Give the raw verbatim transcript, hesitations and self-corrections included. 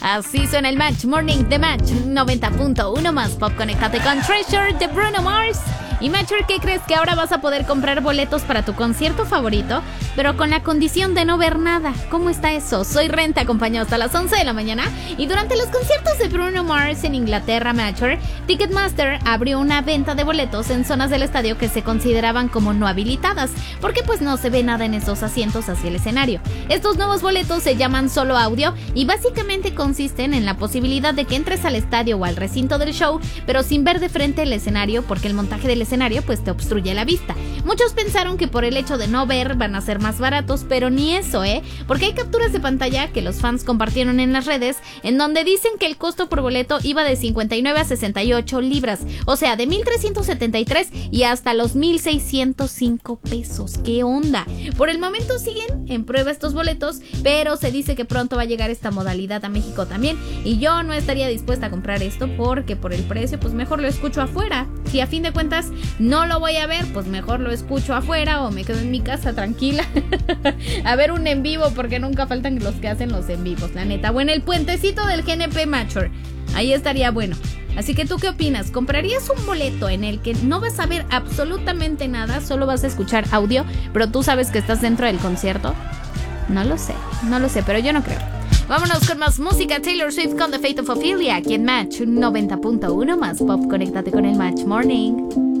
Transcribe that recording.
Así suena el Match Morning de Match noventa punto uno más Pop. Conéctate con Treasure de Bruno Mars. Y Matcher, ¿qué crees? Que ahora vas a poder comprar boletos para tu concierto favorito, pero con la condición de no ver nada. ¿Cómo está eso? Soy Ren, te acompaño hasta las once de la mañana. Y durante los conciertos de Bruno Mars en Inglaterra, Matcher, Ticketmaster abrió una venta de boletos en zonas del estadio que se consideraban como no habilitadas, porque pues no se ve nada en esos asientos hacia el escenario. Estos nuevos boletos se llaman solo audio y básicamente consisten en la posibilidad de que entres al estadio o al recinto del show, pero sin ver de frente el escenario, porque el montaje del escenario pues te obstruye la vista. Muchos pensaron que por el hecho de no ver van a ser más baratos, pero ni eso, ¿eh? Porque hay capturas de pantalla que los fans compartieron en las redes en donde dicen que el costo por boleto iba de cincuenta y nueve a sesenta y ocho libras, o sea, de mil trescientos setenta y tres y hasta los mil seiscientos cinco pesos. ¿Qué onda? Por el momento siguen en prueba estos boletos, pero se dice que pronto va a llegar esta modalidad a México también, y yo no estaría dispuesta a comprar esto porque por el precio pues mejor lo escucho afuera. Si a fin de cuentas no lo voy a ver, pues mejor lo escucho afuera o me quedo en mi casa tranquila a ver un en vivo, porque nunca faltan los que hacen los en vivos, la neta. Bueno, el puentecito del G N P Matcher, ahí estaría bueno. Así que, ¿tú qué opinas? ¿Comprarías un boleto en el que no vas a ver absolutamente nada, solo vas a escuchar audio, pero tú sabes que estás dentro del concierto? No lo sé, no lo sé, pero yo no creo. Vámonos con más música. Taylor Swift con The Fate of Ophelia aquí en Match noventa punto uno más Pop. Conéctate con el Match Morning.